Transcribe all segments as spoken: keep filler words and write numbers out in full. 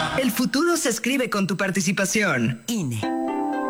El futuro se escribe con tu participación. I N E.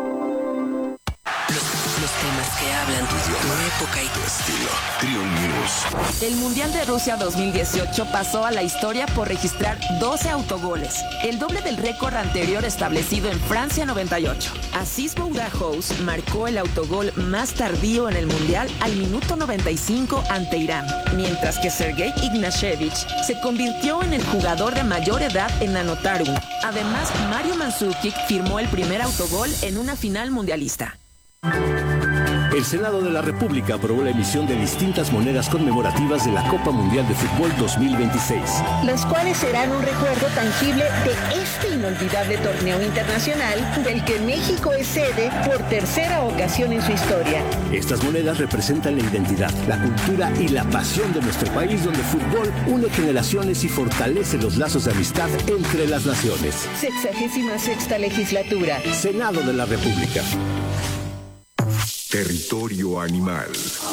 Los temas que hablan tu idioma, tu época y tu estilo. Trio News. El Mundial de Rusia dos mil dieciocho pasó a la historia por registrar doce autogoles, el doble del récord anterior establecido en Francia noventa y ocho. Asís Boudahouz marcó el autogol más tardío en el Mundial al minuto noventa y cinco ante Irán, mientras que Sergei Ignashevich se convirtió en el jugador de mayor edad en anotar uno. Además, Mario Mandzukic firmó el primer autogol en una final mundialista. El Senado de la República aprobó la emisión de distintas monedas conmemorativas de la Copa Mundial de Fútbol dos mil veintiséis. Las cuales serán un recuerdo tangible de este inolvidable torneo internacional del que México es sede por tercera ocasión en su historia. Estas monedas representan la identidad, la cultura y la pasión de nuestro país, donde el fútbol une generaciones y fortalece los lazos de amistad entre las naciones. Sexagésima sexta legislatura. Senado de la República. Territorio animal.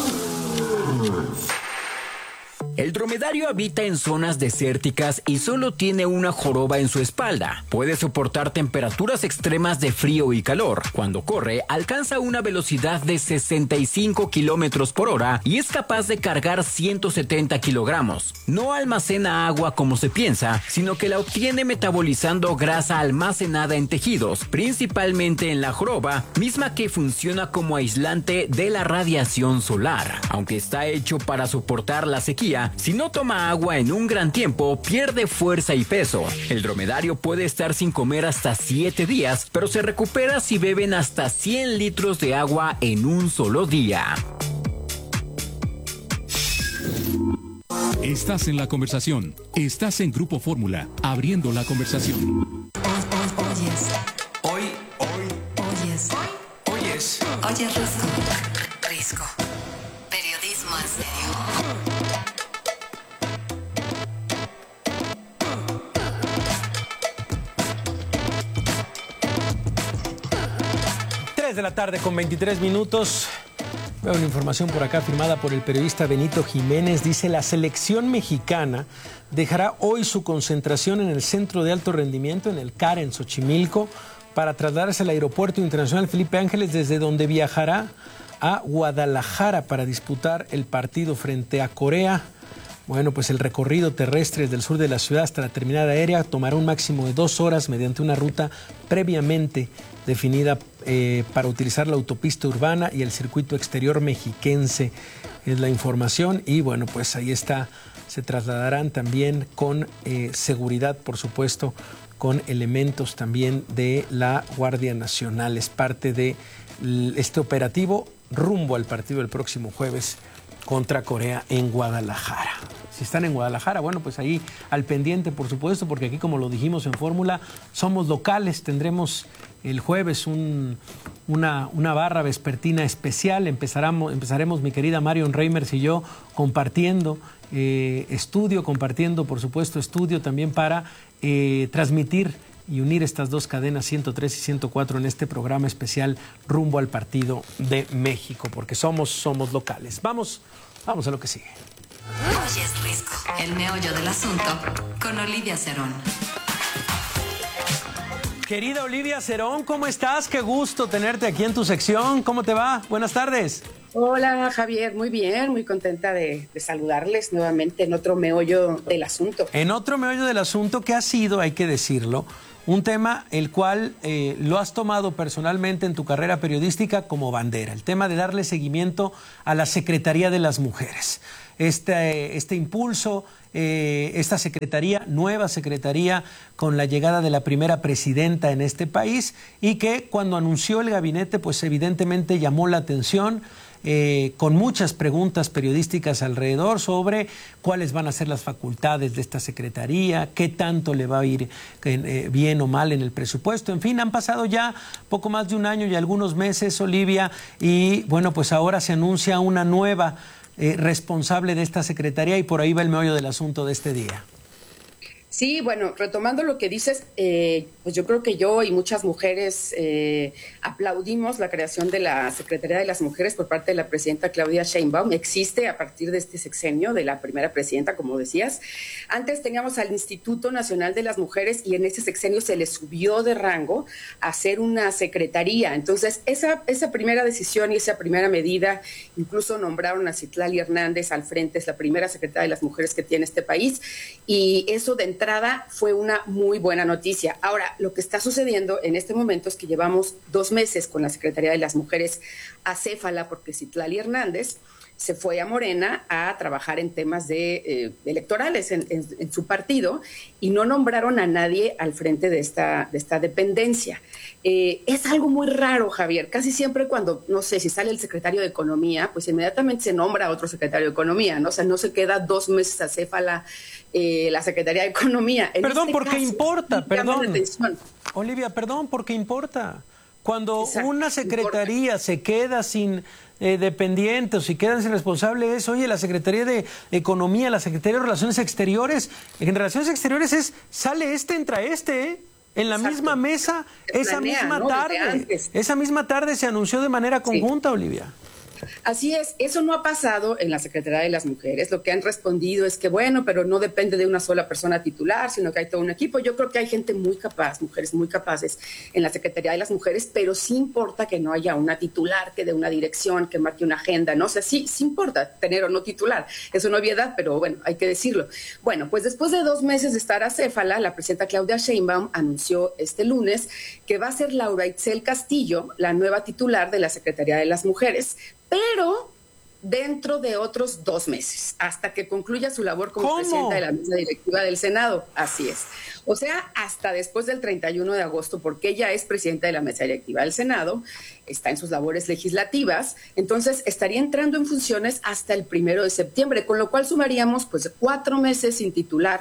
El dromedario habita en zonas desérticas y solo tiene una joroba en su espalda. Puede soportar temperaturas extremas de frío y calor. Cuando corre, alcanza una velocidad de sesenta y cinco kilómetros por hora y es capaz de cargar ciento setenta kilogramos. No almacena agua como se piensa, sino que la obtiene metabolizando grasa almacenada en tejidos, principalmente en la joroba, misma que funciona como aislante de la radiación solar. Aunque está hecho para soportar la sequía, si no toma agua en un gran tiempo, pierde fuerza y peso. El dromedario puede estar sin comer hasta siete días, pero se recupera si beben hasta cien litros de agua en un solo día. Estás en la conversación. Estás en Grupo Fórmula, abriendo la conversación. Oyes. Hoy, hoy. Oyes. Oyes. Oyes Risco. Risco. Periodismo en serio. De la tarde con veintitrés minutos. Veo una información por acá firmada por el periodista Benito Jiménez. Dice: la selección mexicana dejará hoy su concentración en el Centro de Alto Rendimiento, en el C A R en Xochimilco, para trasladarse al Aeropuerto Internacional Felipe Ángeles, desde donde viajará a Guadalajara para disputar el partido frente a Corea. Bueno, pues el recorrido terrestre desde el sur de la ciudad hasta la terminal aérea tomará un máximo de dos horas mediante una ruta previamente definida eh, para utilizar la autopista urbana y el circuito exterior mexiquense. Es la información y bueno, pues ahí está. Se trasladarán también con eh, seguridad, por supuesto, con elementos también de la Guardia Nacional. Es parte de este operativo rumbo al partido del próximo jueves contra Corea en Guadalajara. Si están en Guadalajara, bueno, pues ahí al pendiente, por supuesto, porque aquí, como lo dijimos en Fórmula, somos locales. Tendremos el jueves un, una, una barra vespertina especial. Empezaremos, empezaremos mi querida Marion Reimers y yo compartiendo eh, estudio, compartiendo, por supuesto, estudio también para eh, transmitir y unir estas dos cadenas, ciento tres y ciento cuatro, en este programa especial rumbo al partido de México, porque somos, somos locales. Vamos, vamos a lo que sigue. Oyes Risco, el meollo del asunto, con Olivia Cerón. Querida Olivia Cerón, ¿cómo estás? Qué gusto tenerte aquí en tu sección. ¿Cómo te va? Buenas tardes. Hola Javier, muy bien, muy contenta de, de saludarles nuevamente en otro meollo del asunto. En otro meollo del asunto que ha sido, hay que decirlo, un tema el cual eh, lo has tomado personalmente en tu carrera periodística como bandera, el tema de darle seguimiento a la Secretaría de las Mujeres. Este, este impulso, eh, esta secretaría, nueva secretaría con la llegada de la primera presidenta en este país, y que cuando anunció el gabinete, pues evidentemente llamó la atención, eh, con muchas preguntas periodísticas alrededor sobre cuáles van a ser las facultades de esta secretaría, qué tanto le va a ir eh, bien o mal en el presupuesto. En fin, han pasado ya poco más de un año y algunos meses, Olivia, y bueno, pues ahora se anuncia una nueva Eh, responsable de esta secretaría, y por ahí va el meollo del asunto de este día. Sí, bueno, retomando lo que dices, eh, pues yo creo que yo y muchas mujeres eh, aplaudimos la creación de la Secretaría de las Mujeres por parte de la presidenta Claudia Sheinbaum. Existe a partir de este sexenio de la primera presidenta, como decías. Antes teníamos al Instituto Nacional de las Mujeres y en ese sexenio se le subió de rango a ser una secretaría. Entonces, esa, esa primera decisión y esa primera medida, incluso nombraron a Citlali Hernández al frente, es la primera secretaria de las mujeres que tiene este país, y eso de entrada fue una muy buena noticia. Ahora, lo que está sucediendo en este momento es que llevamos dos meses con la Secretaría de las Mujeres acéfala, porque Citlali Hernández se fue a Morena a trabajar en temas de eh, electorales en, en, en su partido y no nombraron a nadie al frente de esta, de esta dependencia. Eh, es algo muy raro, Javier. Casi siempre cuando, no sé, si sale el secretario de Economía, pues inmediatamente se nombra a otro secretario de Economía, ¿no? O sea, no se queda dos meses acéfala eh, la Secretaría de Economía. En perdón, este porque caso, importa, perdón. Olivia, perdón, porque importa. Cuando Exacto, una secretaría importa. se queda sin eh, dependientes, si quedan sin responsable, es, oye, la Secretaría de Economía, la Secretaría de Relaciones Exteriores, en Relaciones Exteriores es, sale este, entra este, ¿eh? En la Exacto. misma mesa, se esa planea, misma ¿no? tarde, esa misma tarde se anunció de manera conjunta, sí. Olivia. Así es, eso no ha pasado en la Secretaría de las Mujeres. Lo que han respondido es que bueno, pero no depende de una sola persona titular, sino que hay todo un equipo. Yo creo que hay gente muy capaz, mujeres muy capaces en la Secretaría de las Mujeres, pero sí importa que no haya una titular que dé una dirección, que marque una agenda, ¿no? O sea, sí, sí importa tener o no titular. Es una obviedad, pero bueno, hay que decirlo. Bueno, pues después de dos meses de estar acéfala, la presidenta Claudia Sheinbaum anunció este lunes que va a ser Laura Itzel Castillo la nueva titular de la Secretaría de las Mujeres, pero dentro de otros dos meses, hasta que concluya su labor como ¿Cómo? presidenta de la mesa directiva del Senado. Así es. O sea, hasta después del treinta y uno de agosto, porque ella es presidenta de la mesa directiva del Senado, está en sus labores legislativas, entonces estaría entrando en funciones hasta el primero de septiembre, con lo cual sumaríamos pues cuatro meses sin titular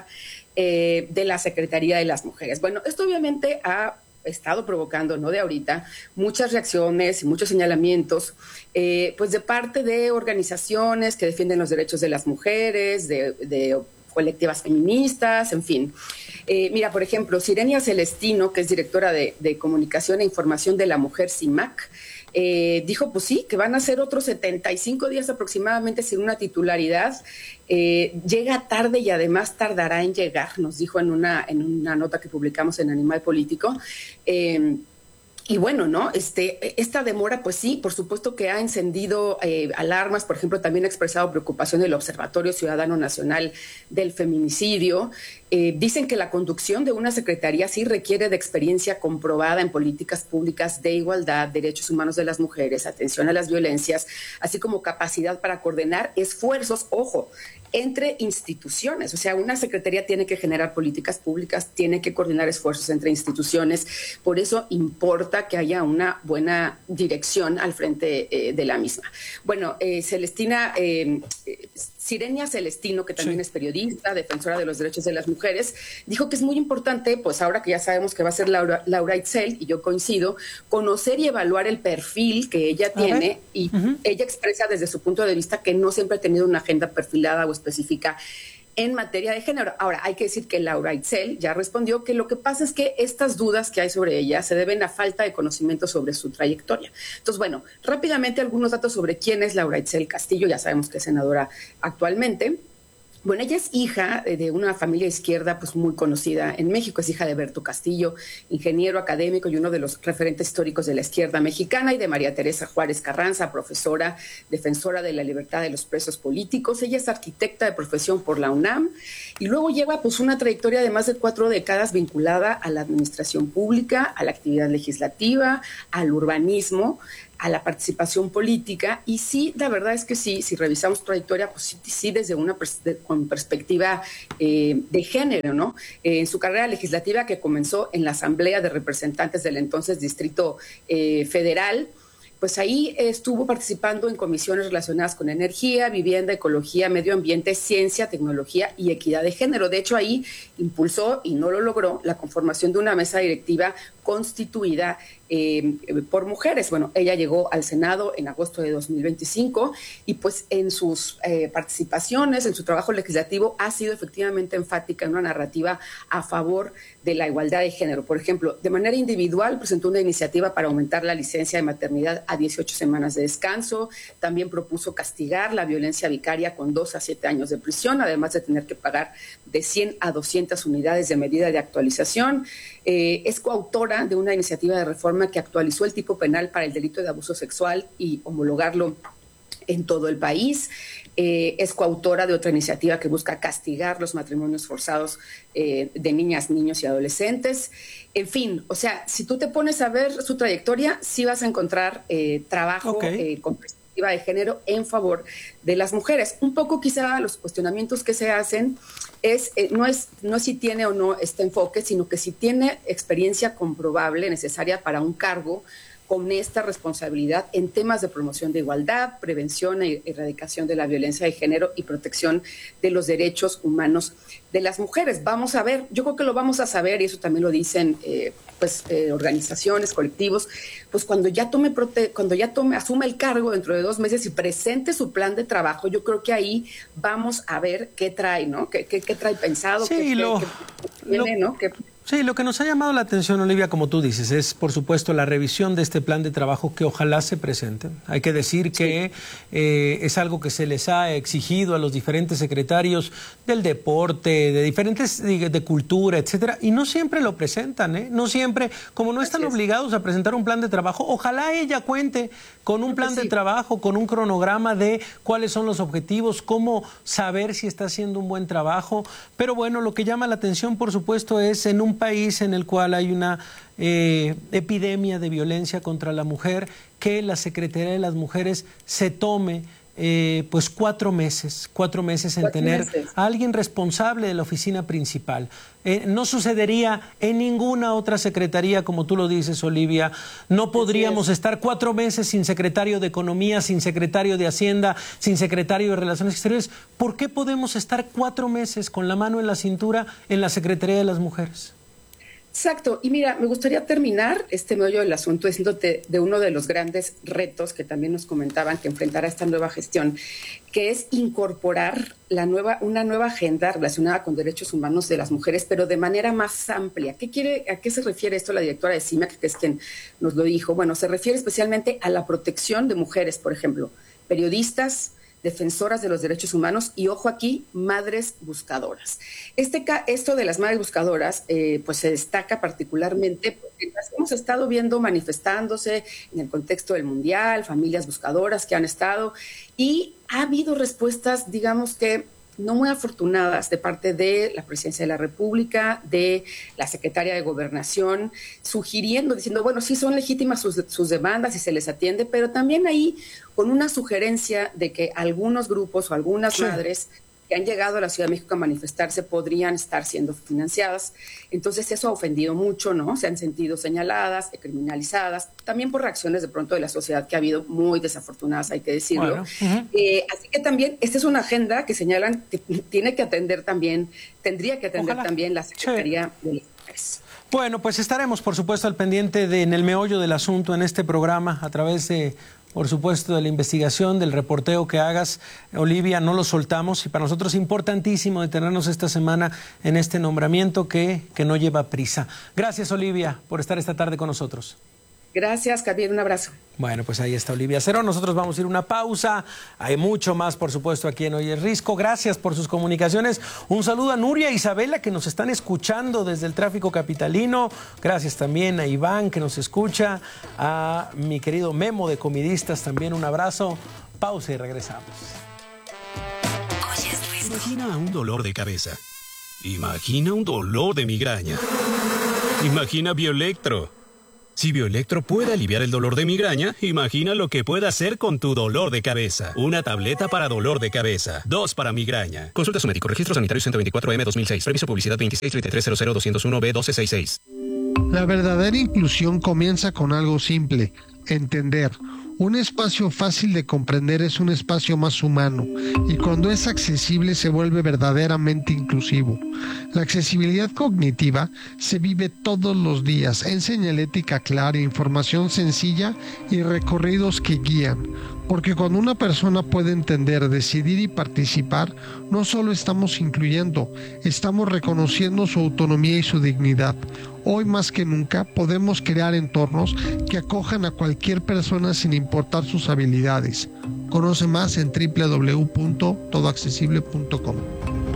eh, de la Secretaría de las Mujeres. Bueno, esto obviamente ha estado provocando, no de ahorita, muchas reacciones y muchos señalamientos, eh, pues de parte de organizaciones que defienden los derechos de las mujeres, de, de colectivas feministas, en fin. Eh, mira, por ejemplo, Sirenia Celestino, que es directora de, de Comunicación e Información de la Mujer CIMAC, eh, dijo, pues sí, que van a ser otros setenta y cinco días aproximadamente sin una titularidad. Eh, llega tarde y además tardará en llegar, nos dijo en una, en una nota que publicamos en Animal Político. Eh, Y bueno, ¿no? Este, esta demora, pues sí, por supuesto que ha encendido eh, alarmas. Por ejemplo, también ha expresado preocupación el Observatorio Ciudadano Nacional del Feminicidio. Eh, dicen que la conducción de una secretaría sí requiere de experiencia comprobada en políticas públicas de igualdad, derechos humanos de las mujeres, atención a las violencias, así como capacidad para coordinar esfuerzos, ojo, entre instituciones. O sea, una secretaría tiene que generar políticas públicas, tiene que coordinar esfuerzos entre instituciones. Por eso importa que haya una buena dirección al frente eh, de la misma. Bueno, eh, Celestina, eh, Sirenia Celestino, que también sí. es periodista, defensora de los derechos de las mujeres, dijo que es muy importante, pues ahora que ya sabemos que va a ser Laura, Laura Itzel, y yo coincido, conocer y evaluar el perfil que ella a tiene, ver. y uh-huh. ella expresa desde su punto de vista que no siempre ha tenido una agenda perfilada o específica en materia de género. Ahora, hay que decir que Laura Itzel ya respondió que lo que pasa es que estas dudas que hay sobre ella se deben a falta de conocimiento sobre su trayectoria. Entonces, bueno, rápidamente algunos datos sobre quién es Laura Itzel Castillo, ya sabemos que es senadora actualmente. Bueno, ella es hija de una familia izquierda pues muy conocida en México, es hija de Berto Castillo, ingeniero académico y uno de los referentes históricos de la izquierda mexicana, y de María Teresa Juárez Carranza, profesora, defensora de la libertad de los presos políticos. Ella es arquitecta de profesión por la UNAM y luego lleva pues una trayectoria de más de cuatro décadas vinculada a la administración pública, a la actividad legislativa, al urbanismo, a la participación política. Y sí, la verdad es que sí, si revisamos trayectoria, pues sí, sí desde una pers- de, con perspectiva eh, de género, ¿no? Eh, en su carrera legislativa, que comenzó en la Asamblea de Representantes del entonces Distrito eh, Federal, pues ahí estuvo participando en comisiones relacionadas con energía, vivienda, ecología, medio ambiente, ciencia, tecnología y equidad de género. De hecho, ahí impulsó, y no lo logró, la conformación de una mesa directiva constituida eh, por mujeres. Bueno, ella llegó al Senado en agosto de dos mil veinticinco y pues en sus eh, participaciones, en su trabajo legislativo, ha sido efectivamente enfática en una narrativa a favor de la igualdad de género. Por ejemplo, de manera individual presentó una iniciativa para aumentar la licencia de maternidad a dieciocho semanas de descanso. También propuso castigar la violencia vicaria con dos a siete años de prisión, además de tener que pagar de cien a doscientas unidades de medida de actualización. Eh, es coautora de una iniciativa de reforma que actualizó el tipo penal para el delito de abuso sexual y homologarlo en todo el país. Eh, es coautora de otra iniciativa que busca castigar los matrimonios forzados eh, de niñas, niños y adolescentes. En fin, o sea, si tú te pones a ver su trayectoria, sí vas a encontrar eh, trabajo okay. eh, con perspectiva de género en favor de las mujeres. Un poco quizá los cuestionamientos que se hacen es eh, no es no si tiene o no este enfoque, sino que si tiene experiencia comprobable necesaria para un cargo con esta responsabilidad en temas de promoción de igualdad, prevención e erradicación de la violencia de género y protección de los derechos humanos de las mujeres. Vamos a ver, yo creo que lo vamos a saber, y eso también lo dicen eh, pues eh, organizaciones, colectivos, pues cuando ya tome prote cuando ya tome, asuma el cargo dentro de dos meses y presente su plan de trabajo, yo creo que ahí vamos a ver qué trae, ¿no? Qué, qué, qué trae pensado, sí, qué, lo, qué, qué tiene, lo... ¿no? ¿Qué, Sí, lo que nos ha llamado la atención, Olivia, como tú dices, es por supuesto la revisión de este plan de trabajo que ojalá se presente. Hay que decir que sí. eh, es algo que se les ha exigido a los diferentes secretarios del deporte, de diferentes, de, de cultura, etcétera, y no siempre lo presentan, ¿eh? No siempre, como no están obligados a presentar un plan de trabajo, ojalá ella cuente con un plan de trabajo, con un cronograma de cuáles son los objetivos, cómo saber si está haciendo un buen trabajo. Pero bueno, lo que llama la atención, por supuesto, es en un país en el cual hay una eh, epidemia de violencia contra la mujer, que la Secretaría de las Mujeres se tome eh, pues cuatro meses, cuatro meses en cuatro tener meses. a alguien responsable de la oficina principal. Eh, no sucedería en ninguna otra secretaría, como tú lo dices, Olivia. No podríamos estar cuatro meses sin secretario de Economía, sin secretario de Hacienda, sin secretario de Relaciones Exteriores. ¿Por qué podemos estar cuatro meses con la mano en la cintura en la Secretaría de las Mujeres? Exacto. Y mira, me gustaría terminar este meollo del asunto diciéndote de uno de los grandes retos que también nos comentaban que enfrentará esta nueva gestión, que es incorporar la nueva, una nueva agenda relacionada con derechos humanos de las mujeres, pero de manera más amplia. ¿Qué quiere, a qué se refiere esto la directora de CIMAC, que es quien nos lo dijo? Bueno, se refiere especialmente a la protección de mujeres, por ejemplo, periodistas, defensoras de los derechos humanos y, ojo aquí, madres buscadoras. Este, esto de las madres buscadoras eh, pues se destaca particularmente porque las hemos estado viendo manifestándose en el contexto del Mundial, familias buscadoras que han estado, y ha habido respuestas, digamos que no muy afortunadas de parte de la Presidencia de la República, de la Secretaria de Gobernación, sugiriendo, diciendo, bueno, sí son legítimas sus, sus demandas y se les atiende, pero también ahí con una sugerencia de que algunos grupos o algunas sí. madres que han llegado a la Ciudad de México a manifestarse podrían estar siendo financiadas. Entonces eso ha ofendido mucho, ¿no? Se han sentido señaladas, criminalizadas, también por reacciones de pronto de la sociedad que ha habido muy desafortunadas, hay que decirlo. Bueno, uh-huh. eh, así que también esta es una agenda que señalan que tiene que atender también, tendría que atender Ojalá. también la Secretaría sí. de las Mujeres. Bueno, pues estaremos, por supuesto, al pendiente de en el meollo del asunto en este programa, a través de, por supuesto, de la investigación, del reporteo que hagas, Olivia. No lo soltamos, y para nosotros es importantísimo detenernos esta semana en este nombramiento que, que no lleva prisa. Gracias, Olivia, por estar esta tarde con nosotros. Gracias, Javier, un abrazo. Bueno, pues ahí está Olivia Cerón. Nosotros vamos a ir a una pausa. Hay mucho más, por supuesto, aquí en Hoy es Risco. Gracias por sus comunicaciones. Un saludo a Nuria e Isabela, que nos están escuchando desde el tráfico capitalino. Gracias también a Iván, que nos escucha. A mi querido Memo de Comidistas, también un abrazo. Pausa y regresamos. Imagina un dolor de cabeza. Imagina un dolor de migraña. Imagina Bioelectro. Si Bioelectro puede aliviar el dolor de migraña, imagina lo que puede hacer con tu dolor de cabeza. Una tableta para dolor de cabeza, dos para migraña. Consulta a su médico. Registro Sanitario ciento veinticuatro M dos mil seis. Permiso publicidad veintiséis treinta y tres cero cero doscientos uno B doce sesenta y seis. La verdadera inclusión comienza con algo simple: entender. Un espacio fácil de comprender es un espacio más humano, y cuando es accesible se vuelve verdaderamente inclusivo. La accesibilidad cognitiva se vive todos los días en señalética clara, información sencilla y recorridos que guían. Porque cuando una persona puede entender, decidir y participar, no solo estamos incluyendo, estamos reconociendo su autonomía y su dignidad. Hoy más que nunca podemos crear entornos que acojan a cualquier persona sin importar sus habilidades. Conoce más en doble u doble u doble u punto todo accesible punto com.